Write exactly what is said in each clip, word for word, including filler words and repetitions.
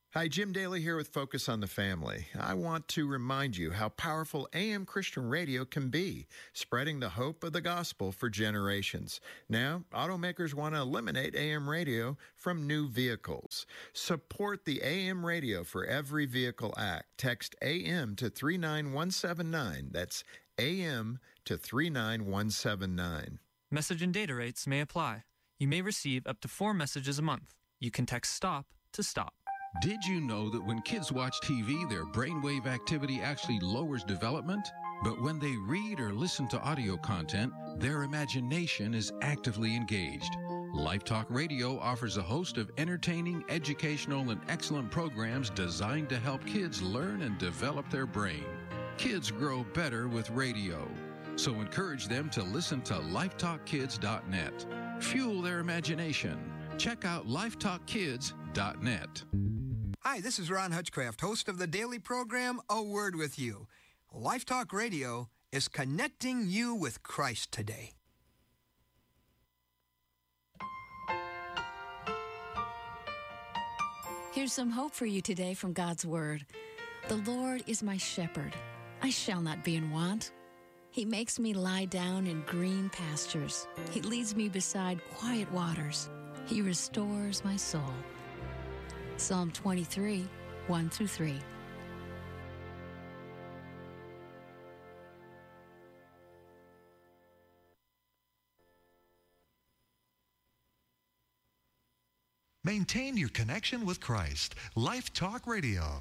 Hi, Jim Daly here with Focus on the Family. I want to remind you how powerful A M Christian radio can be, spreading the hope of the gospel for generations. Now, automakers want to eliminate A M radio from new vehicles. Support the A M Radio for Every Vehicle Act. Text A M to three nine one seven nine. That's A M to three nine one seven nine. Message and data rates may apply. You may receive up to four messages a month. You can text STOP to STOP. Did you know that when kids watch T V, their brainwave activity actually lowers development? But when they read or listen to audio content, their imagination is actively engaged. Life Talk Radio offers a host of entertaining, educational, and excellent programs designed to help kids learn and develop their brain. Kids grow better with radio. So encourage them to listen to life talk kids dot net. Fuel their imagination. Check out life talk kids dot net. Hi, this is Ron Hutchcraft, host of the daily program, A Word With You. Life Talk Radio is connecting you with Christ today. Here's some hope for you today from God's Word. The Lord is my shepherd. I shall not be in want. He makes me lie down in green pastures. He leads me beside quiet waters. He restores my soul. Psalm twenty-three, one through three. Maintain your connection with Christ. Life Talk Radio.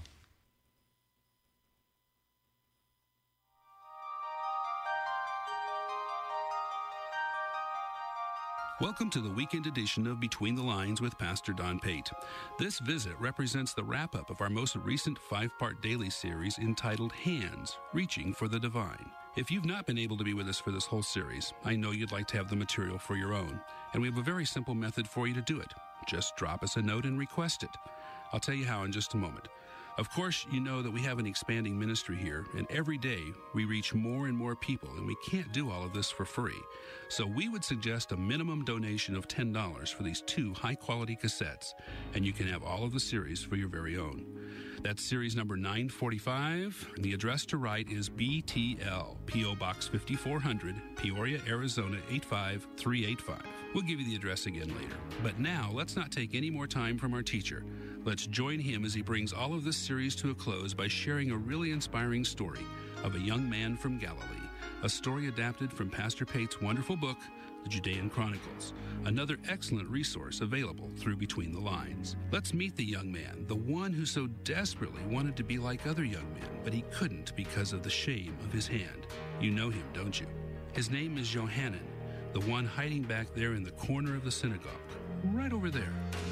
Welcome to the weekend edition of Between the Lines with Pastor Don Pate. This visit represents the wrap-up of our most recent five-part daily series entitled Hands, Reaching for the Divine. If you've not been able to be with us for this whole series, I know you'd like to have the material for your own, and we have a very simple method for you to do it. Just drop us a note and request it. I'll tell you how in just a moment. Of course, you know that we have an expanding ministry here, and every day we reach more and more people, and we can't do all of this for free. So we would suggest a minimum donation of ten dollars for these two high-quality cassettes, and you can have all of the series for your very own. That's series number nine forty-five, and the address to write is B T L, P O Box fifty-four hundred, Peoria, Arizona eight five three eight five. We'll give you the address again later. But now, let's not take any more time from our teacher. Let's join him as he brings all of this series to a close by sharing a really inspiring story of a young man from Galilee, a story adapted from Pastor Pate's wonderful book, The Judean Chronicles, another excellent resource available through Between the Lines. Let's meet the young man, the one who so desperately wanted to be like other young men, but he couldn't because of the shame of his hand. You know him, don't you? His name is Johanan, the one hiding back there in the corner of the synagogue, right over there.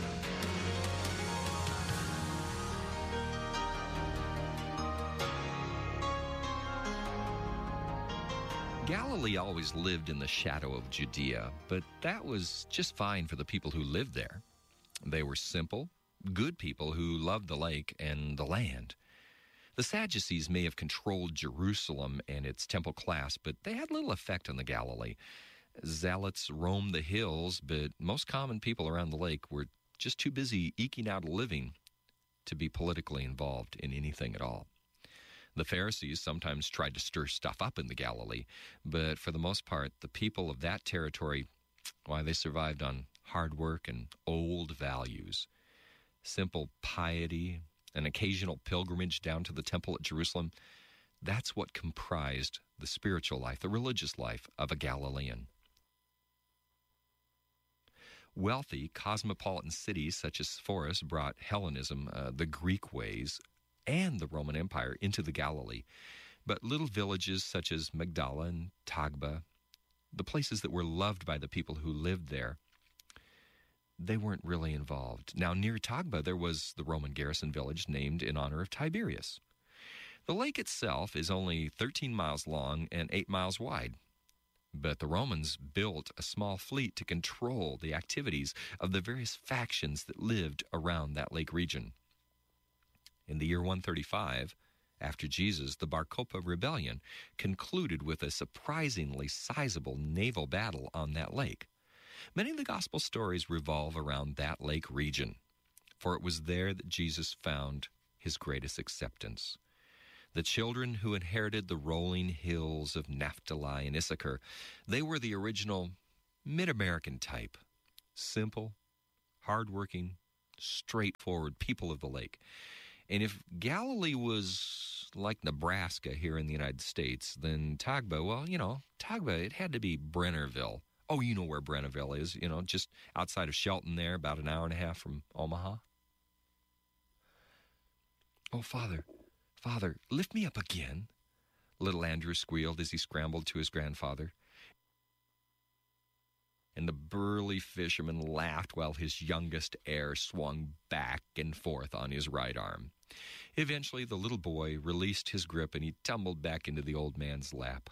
Galilee always lived in the shadow of Judea, but that was just fine for the people who lived there. They were simple, good people who loved the lake and the land. The Sadducees may have controlled Jerusalem and its temple class, but they had little effect on the Galilee. Zealots roamed the hills, but most common people around the lake were just too busy eking out a living to be politically involved in anything at all. The Pharisees sometimes tried to stir stuff up in the Galilee, but for the most part, the people of that territory, why, they survived on hard work and old values. Simple piety, an occasional pilgrimage down to the temple at Jerusalem, that's what comprised the spiritual life, the religious life of a Galilean. Wealthy, cosmopolitan cities such as Sepphoris brought Hellenism, uh, the Greek ways, and the Roman Empire into the Galilee. But little villages such as Magdala and Tagba, the places that were loved by the people who lived there, they weren't really involved. Now, near Tagba, there was the Roman garrison village named in honor of Tiberius. The lake itself is only thirteen miles long and eight miles wide. But the Romans built a small fleet to control the activities of the various factions that lived around that lake region. In the year one thirty-five, after Jesus, the Bar Kokhba rebellion concluded with a surprisingly sizable naval battle on that lake. Many of the gospel stories revolve around that lake region. for it was there that Jesus found his greatest acceptance. The children who inherited the rolling hills of Naphtali and Issachar, they were the original mid-American type. Simple, hardworking, straightforward people of the lake. And if Galilee was like Nebraska here in the United States, then Tagba, well, you know, Tagba, it had to be Brennerville. Oh, you know where Brennerville is, you know, just outside of Shelton there, about an hour and a half from Omaha. Oh, Father, Father, lift me up again, little Andrew squealed as he scrambled to his grandfather. And the burly fisherman laughed while his youngest heir swung back and forth on his right arm. Eventually, the little boy released his grip and he tumbled back into the old man's lap.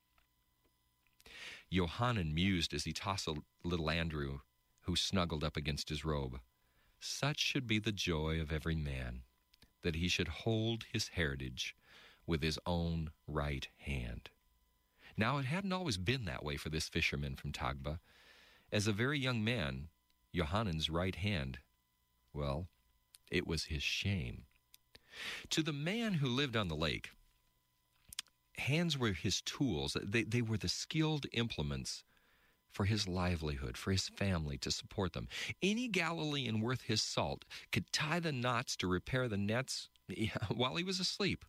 Johannan mused as he tossed little Andrew, who snuggled up against his robe. Such should be the joy of every man, that he should hold his heritage with his own right hand. Now, it hadn't always been that way for this fisherman from Tagba. As a very young man, Johannan's right hand, well, it was his shame. To the man who lived on the lake, hands were his tools. They, they were the skilled implements for his livelihood, for his family to support them. Any Galilean worth his salt could tie the knots to repair the nets while he was asleep,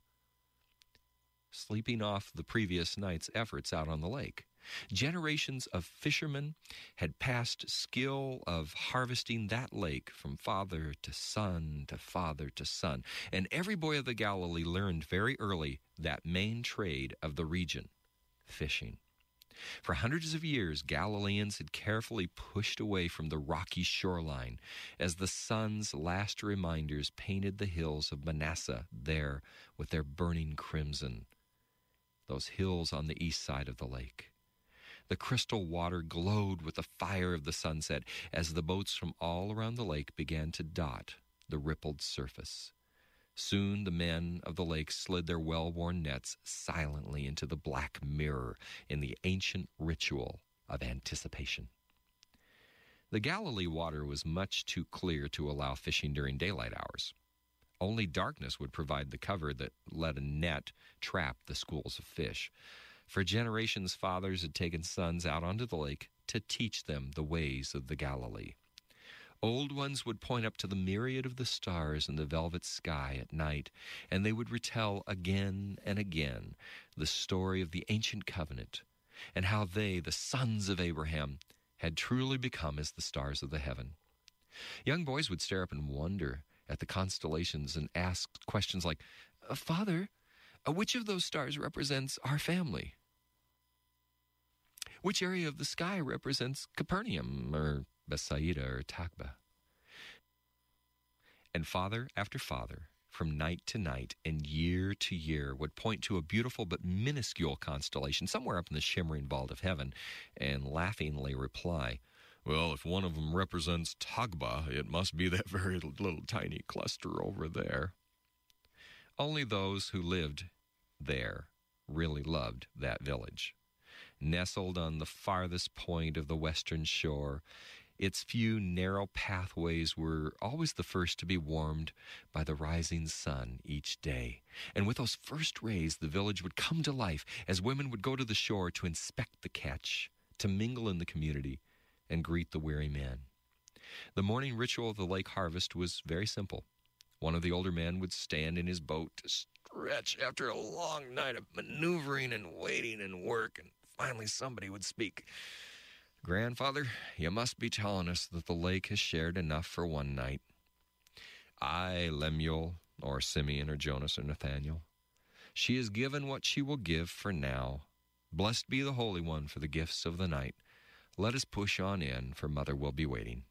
sleeping off the previous night's efforts out on the lake. Generations of fishermen had passed skill of harvesting that lake from father to son to father to son, and every boy of the Galilee learned very early that main trade of the region, fishing. For hundreds of years, Galileans had carefully pushed away from the rocky shoreline as the sun's last reminders painted the hills of Manasseh there with their burning crimson, those hills on the east side of the lake. The crystal water glowed with the fire of the sunset as the boats from all around the lake began to dot the rippled surface. Soon the men of the lake slid their well-worn nets silently into the black mirror in the ancient ritual of anticipation. The Galilee water was much too clear to allow fishing during daylight hours. Only darkness would provide the cover that let a net trap the schools of fish. For generations, fathers had taken sons out onto the lake to teach them the ways of the Galilee. Old ones would point up to the myriad of the stars in the velvet sky at night, and they would retell again and again the story of the ancient covenant and how they, the sons of Abraham, had truly become as the stars of the heaven. Young boys would stare up and wonder at the constellations and ask questions like, Father, which of those stars represents our family? Which area of the sky represents Capernaum or Bethsaida or Tagba? And father after father, from night to night and year to year, would point to a beautiful but minuscule constellation somewhere up in the shimmering vault of heaven and laughingly reply, well, if one of them represents Tagba, it must be that very little tiny cluster over there. Only those who lived there really loved that village. Nestled on the farthest point of the western shore, its few narrow pathways were always the first to be warmed by the rising sun each day. And with those first rays, the village would come to life as women would go to the shore to inspect the catch, to mingle in the community, and greet the weary men. The morning ritual of the lake harvest was very simple. One of the older men would stand in his boat to stretch after a long night of maneuvering and waiting and work, and finally somebody would speak. Grandfather, you must be telling us that the lake has shared enough for one night. Aye, Lemuel, or Simeon, or Jonas, or Nathaniel. She has given what she will give for now. Blessed be the Holy One for the gifts of the night. Let us push on in, for Mother will be waiting.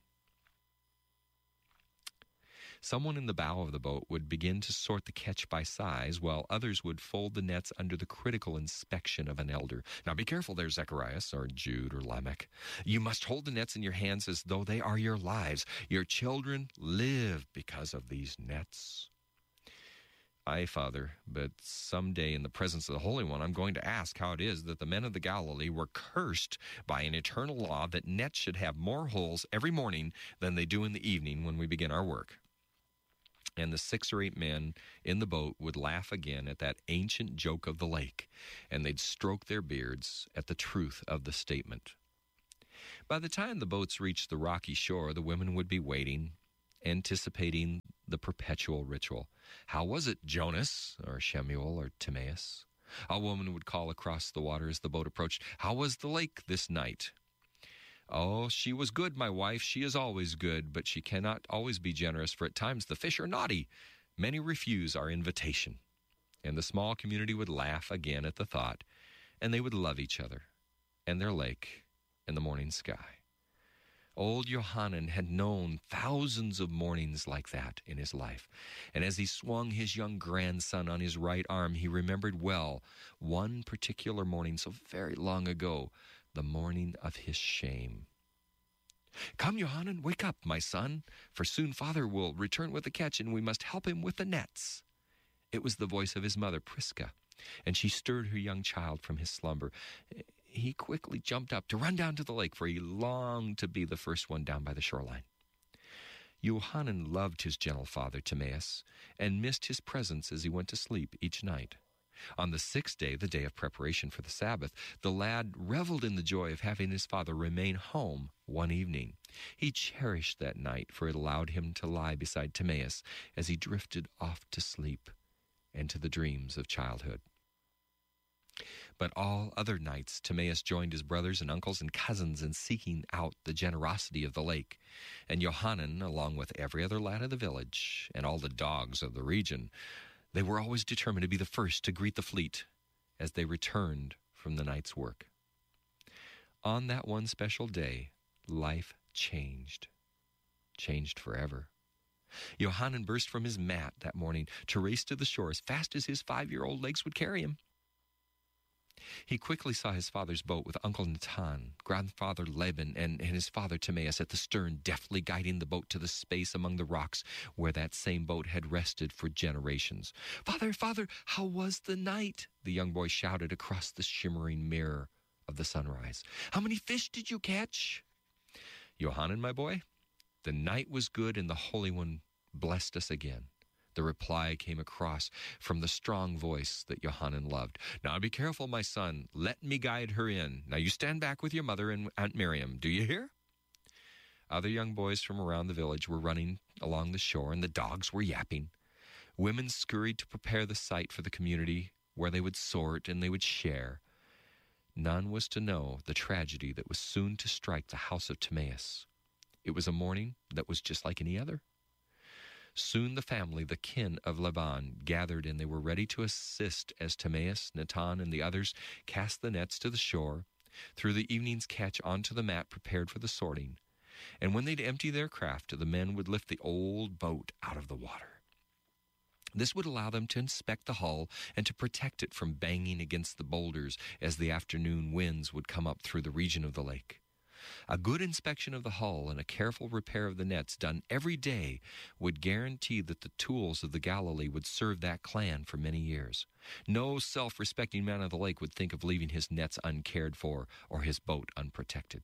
Someone in the bow of the boat would begin to sort the catch by size, while others would fold the nets under the critical inspection of an elder. Now be careful there, Zacharias, or Jude, or Lamech. You must hold the nets in your hands as though they are your lives. Your children live because of these nets. Aye, Father, but someday in the presence of the Holy One, I'm going to ask how it is that the men of the Galilee were cursed by an eternal law that nets should have more holes every morning than they do in the evening when we begin our work. And the six or eight men in the boat would laugh again at that ancient joke of the lake, and they'd stroke their beards at the truth of the statement. By the time the boats reached the rocky shore, the women would be waiting, anticipating the perpetual ritual. How was it, Jonas, or Shemuel, or Timaeus? A woman would call across the water as the boat approached, "How was the lake this night?" "Oh, she was good, my wife. She is always good, but she cannot always be generous, for at times the fish are naughty. Many refuse our invitation." And the small community would laugh again at the thought, and they would love each other, and their lake, and the morning sky. Old Johannan had known thousands of mornings like that in his life, and as he swung his young grandson on his right arm, he remembered well one particular morning so very long ago, the morning of his shame. "Come, Johannan, wake up, my son, for soon father will return with the catch, and we must help him with the nets." It was the voice of his mother, Prisca, and she stirred her young child from his slumber. He quickly jumped up to run down to the lake, for he longed to be the first one down by the shoreline. Johannan loved his gentle father, Timaeus, and missed his presence as he went to sleep each night. On the sixth day, the day of preparation for the Sabbath, the lad reveled in the joy of having his father remain home one evening. He cherished that night, for it allowed him to lie beside Timaeus as he drifted off to sleep and to the dreams of childhood. But all other nights, Timaeus joined his brothers and uncles and cousins in seeking out the generosity of the lake. And Johannan, along with every other lad of the village and all the dogs of the region, they were always determined to be the first to greet the fleet as they returned from the night's work. On that one special day, life changed, changed forever. Johannan burst from his mat that morning to race to the shore as fast as his five-year-old legs would carry him. He quickly saw his father's boat with Uncle Natan, grandfather Laban, and, and his father Timaeus at the stern, deftly guiding the boat to the space among the rocks where that same boat had rested for generations. "Father, father, how was the night?" the young boy shouted across the shimmering mirror of the sunrise. "How many fish did you catch?" "Johannan, my boy, the night was good, and the Holy One blessed us again." The reply came across from the strong voice that Johannan loved. "Now be careful, my son. Let me guide her in. Now you stand back with your mother and Aunt Miriam. Do you hear?" Other young boys from around the village were running along the shore, and the dogs were yapping. Women scurried to prepare the site for the community where they would sort and they would share. None was to know the tragedy that was soon to strike the house of Timaeus. It was a morning that was just like any other. Soon the family, the kin of Laban, gathered, and they were ready to assist as Timaeus, Natan, and the others cast the nets to the shore, threw the evening's catch onto the mat prepared for the sorting. And when they'd empty their craft, the men would lift the old boat out of the water. This would allow them to inspect the hull and to protect it from banging against the boulders as the afternoon winds would come up through the region of the lake. A good inspection of the hull and a careful repair of the nets done every day would guarantee that the tools of the Galilee would serve that clan for many years. No self-respecting man of the lake would think of leaving his nets uncared for or his boat unprotected.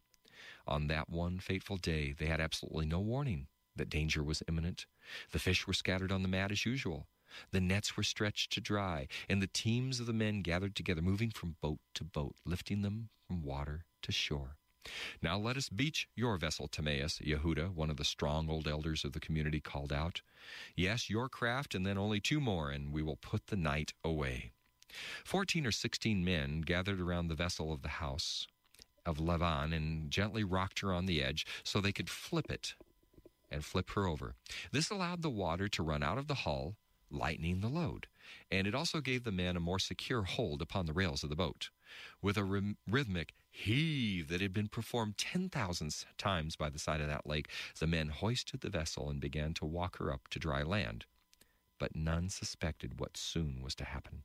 On that one fateful day, they had absolutely no warning that danger was imminent. The fish were scattered on the mat as usual. The nets were stretched to dry, and the teams of the men gathered together, moving from boat to boat, lifting them from water to shore. "Now let us beach your vessel, Timaeus," Yehuda, one of the strong old elders of the community, called out. "Yes, your craft, and then only two more, and we will put the night away." Fourteen or sixteen men gathered around the vessel of the house of Laban and gently rocked her on the edge so they could flip it and flip her over. This allowed the water to run out of the hull, lightening the load, and it also gave the men a more secure hold upon the rails of the boat. With a rhyth- rhythmic heave that had been performed ten thousand times by the side of that lake, the men hoisted the vessel and began to walk her up to dry land. But none suspected what soon was to happen.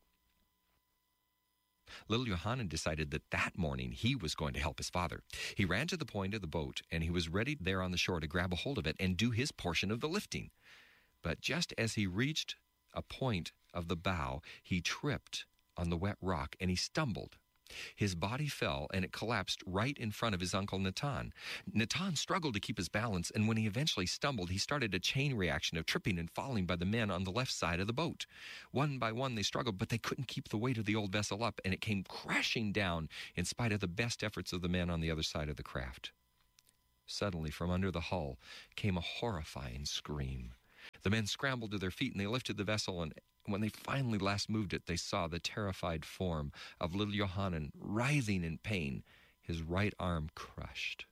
Little Johannan decided that that morning he was going to help his father. He ran to the point of the boat, and he was ready there on the shore to grab a hold of it and do his portion of the lifting. But just as he reached a point of the bow, he tripped on the wet rock, and he stumbled. His body fell, and it collapsed right in front of his uncle Natan. Natan struggled to keep his balance, and when he eventually stumbled, he started a chain reaction of tripping and falling by the men on the left side of the boat. One by one, they struggled, but they couldn't keep the weight of the old vessel up, and it came crashing down in spite of the best efforts of the men on the other side of the craft. Suddenly, from under the hull, came a horrifying scream. The men scrambled to their feet, and they lifted the vessel, and when they finally last moved it, they saw the terrified form of little Yohanan writhing in pain, his right arm crushed.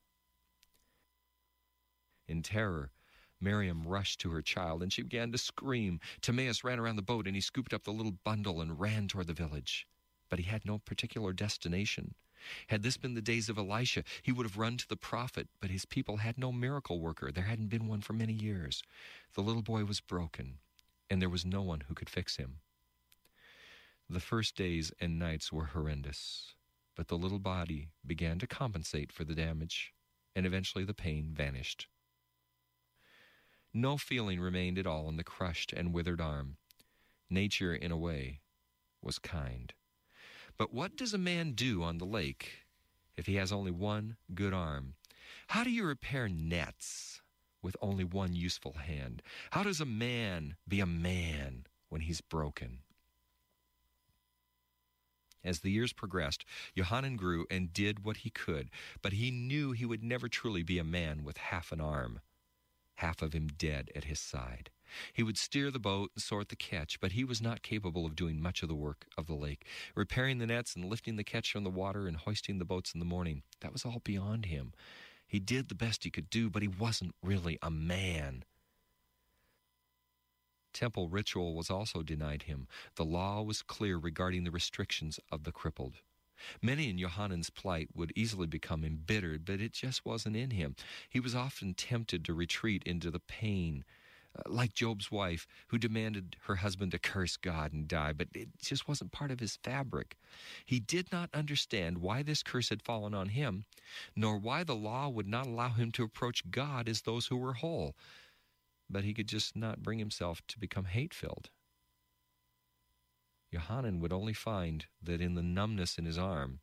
In terror, Miriam rushed to her child, and she began to scream. Timaeus ran around the boat, and he scooped up the little bundle and ran toward the village. But he had no particular destination. Had this been the days of Elisha, he would have run to the prophet, but his people had no miracle worker. There hadn't been one for many years. The little boy was broken, and there was no one who could fix him. The first days and nights were horrendous, but the little body began to compensate for the damage, and eventually the pain vanished. No feeling remained at all in the crushed and withered arm. Nature, in a way, was kind. But what does a man do on the lake if he has only one good arm? How do you repair nets with only one useful hand? How does a man be a man when he's broken? As the years progressed, Yohanan grew and did what he could, but he knew he would never truly be a man with half an arm, half of him dead at his side. He would steer the boat and sort the catch, but he was not capable of doing much of the work of the lake. Repairing the nets and lifting the catch from the water and hoisting the boats in the morning, that was all beyond him. He did the best he could do, but he wasn't really a man. Temple ritual was also denied him. The law was clear regarding the restrictions of the crippled. Many in Yohanan's plight would easily become embittered, but it just wasn't in him. He was often tempted to retreat into the pain, uh, like Job's wife, who demanded her husband to curse God and die, but it just wasn't part of his fabric. He did not understand why this curse had fallen on him, nor why the law would not allow him to approach God as those who were whole. But he could just not bring himself to become hate-filled. Yohanan would only find that in the numbness in his arm,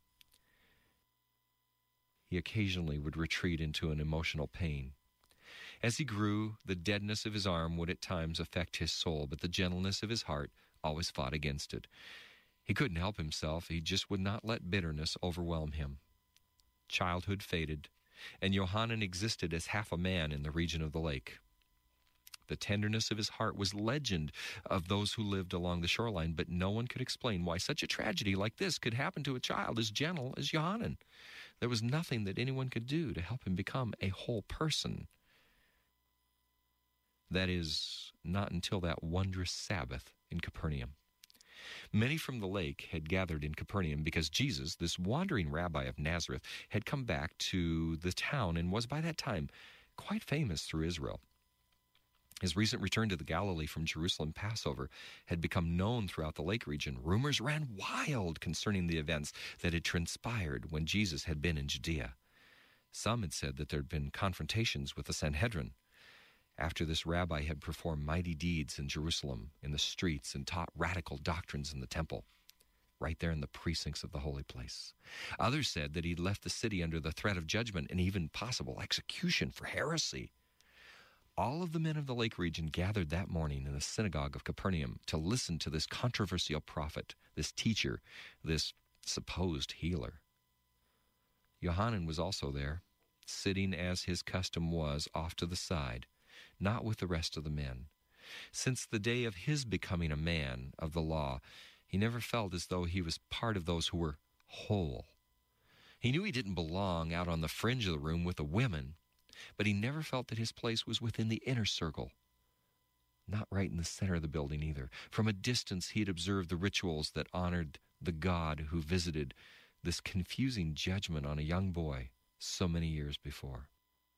he occasionally would retreat into an emotional pain. As he grew, the deadness of his arm would at times affect his soul, but the gentleness of his heart always fought against it. He couldn't help himself. He just would not let bitterness overwhelm him. Childhood faded, and Yohanan existed as half a man in the region of the lake. The tenderness of his heart was legend of those who lived along the shoreline, but no one could explain why such a tragedy like this could happen to a child as gentle as Yohanan. There was nothing that anyone could do to help him become a whole person. That is, not until that wondrous Sabbath in Capernaum. Many from the lake had gathered in Capernaum because Jesus, this wandering rabbi of Nazareth, had come back to the town and was by that time quite famous through Israel. His recent return to the Galilee from Jerusalem Passover had become known throughout the lake region. Rumors ran wild concerning the events that had transpired when Jesus had been in Judea. Some had said that there had been confrontations with the Sanhedrin after this rabbi had performed mighty deeds in Jerusalem, in the streets, and taught radical doctrines in the temple, right there in the precincts of the holy place. Others said that he'd left the city under the threat of judgment and even possible execution for heresy. All of the men of the lake region gathered that morning in the synagogue of Capernaum to listen to this controversial prophet, this teacher, this supposed healer. Yohanan was also there, sitting as his custom was off to the side, not with the rest of the men. Since the day of his becoming a man of the law, he never felt as though he was part of those who were whole. He knew he didn't belong out on the fringe of the room with the women, but he never felt that his place was within the inner circle. Not right in the center of the building either. From a distance, he had observed the rituals that honored the God who visited this confusing judgment on a young boy so many years before.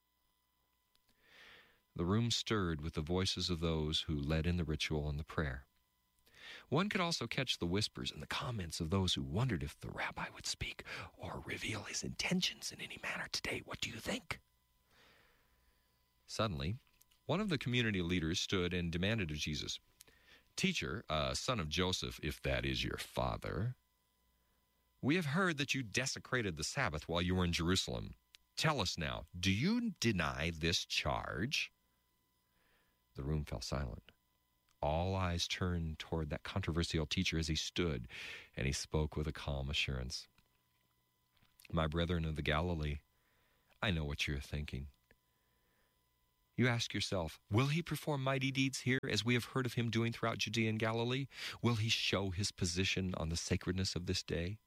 The room stirred with the voices of those who led in the ritual and the prayer. One could also catch the whispers and the comments of those who wondered if the rabbi would speak or reveal his intentions in any manner today. What do you think? Suddenly, one of the community leaders stood and demanded of Jesus, "Teacher, uh, son of Joseph, if that is your father, We have heard that you desecrated the Sabbath while you were in Jerusalem. Tell us now, do you deny this charge?" The room fell silent. All eyes turned toward that controversial teacher as he stood, and he spoke with a calm assurance. "My brethren of the Galilee, I know what you're thinking. You ask yourself, will he perform mighty deeds here as we have heard of him doing throughout Judea and Galilee? Will he show his position on the sacredness of this day?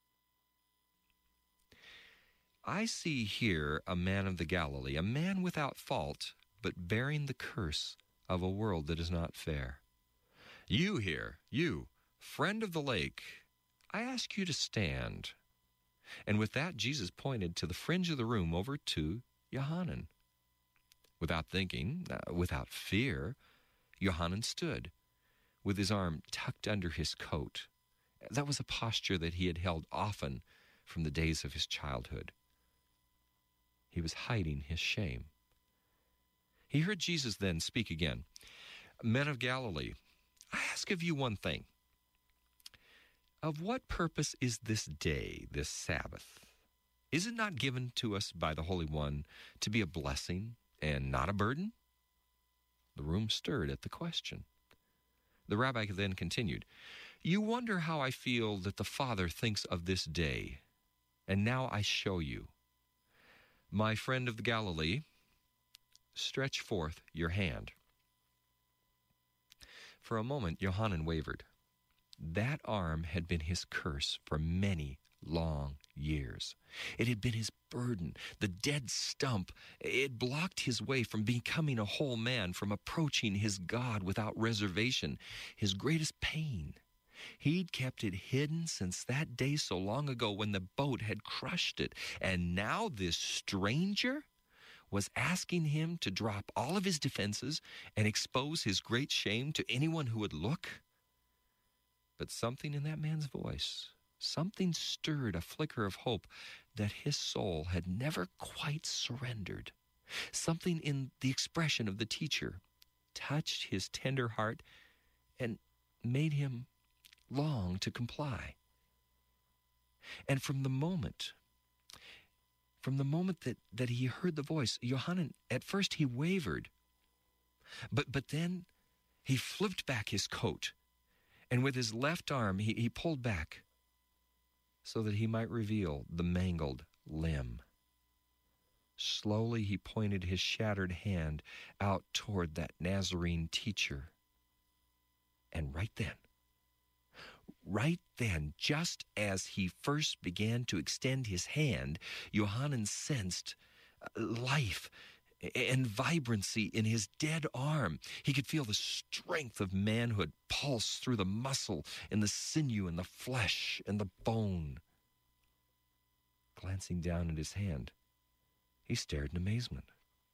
I see here a man of the Galilee, a man without fault, but bearing the curse of a world that is not fair. You here, you, friend of the lake, I ask you to stand." And with that, Jesus pointed to the fringe of the room over to Yohanan. Without thinking, uh, without fear, Yohanan stood, with his arm tucked under his coat. That was a posture that he had held often from the days of his childhood. He was hiding his shame. He heard Jesus then speak again. "Men of Galilee, I ask of you one thing. Of what purpose is this day, this Sabbath? Is it not given to us by the Holy One to be a blessing and not a burden?" The room stirred at the question. The rabbi then continued, "You wonder how I feel that the Father thinks of this day, and now I show you. My friend of the Galilee, stretch forth your hand." For a moment, Yohanan wavered. That arm had been his curse for many long years. It had been his burden, the dead stump. It blocked his way from becoming a whole man, from approaching his God without reservation, his greatest pain. He'd kept it hidden since that day so long ago when the boat had crushed it. And now this stranger was asking him to drop all of his defenses and expose his great shame to anyone who would look. But something in that man's voice, something stirred a flicker of hope that his soul had never quite surrendered. Something in the expression of the teacher touched his tender heart and made him long to comply. And from the moment, from the moment that, that he heard the voice, Yohanan, at first he wavered, but, but then he flipped back his coat, and with his left arm he, he pulled back so that he might reveal the mangled limb. Slowly he pointed his shattered hand out toward that Nazarene teacher. And right then, right then, just as he first began to extend his hand, Yohanan sensed life and vibrancy in his dead arm. He could feel the strength of manhood pulse through the muscle and the sinew and the flesh and the bone. Glancing down at his hand, he stared in amazement.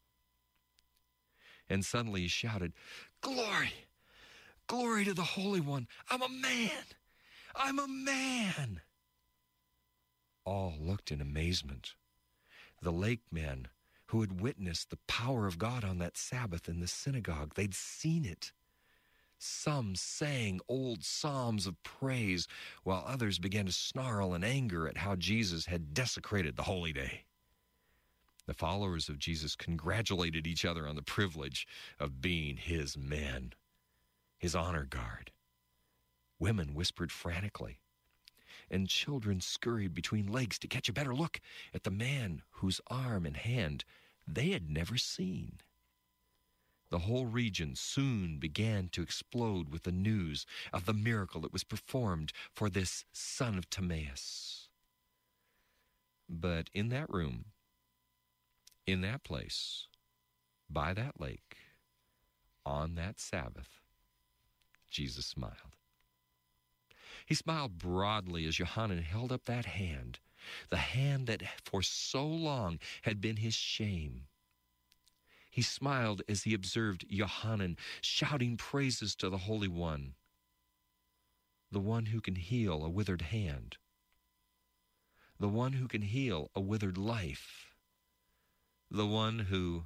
And suddenly he shouted, "Glory! Glory to the Holy One! I'm a man! I'm a man!" All looked in amazement. The lake men who had witnessed the power of God on that Sabbath in the synagogue, they'd seen it. Some sang old psalms of praise, while others began to snarl in anger at how Jesus had desecrated the holy day. The followers of Jesus congratulated each other on the privilege of being his men, his honor guard. Women whispered frantically, and children scurried between legs to catch a better look at the man whose arm and hand they had never seen. The whole region soon began to explode with the news of the miracle that was performed for this son of Timaeus. But in that room, in that place, by that lake, on that Sabbath, Jesus smiled. He smiled broadly as Yohanan held up that hand, the hand that for so long had been his shame. He smiled as he observed Yohanan shouting praises to the Holy One, the one who can heal a withered hand, the one who can heal a withered life, the one who,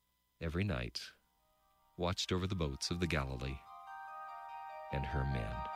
every night, watched over the boats of the Galilee and her men.